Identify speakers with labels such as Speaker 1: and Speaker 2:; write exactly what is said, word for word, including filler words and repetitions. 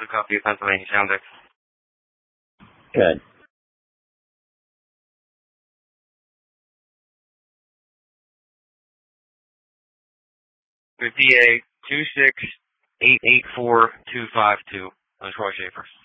Speaker 1: Good copy of Pennsylvania, sound deck.
Speaker 2: Good.
Speaker 1: Good D A two six eight eight four two five two. That's Roy Schaefer.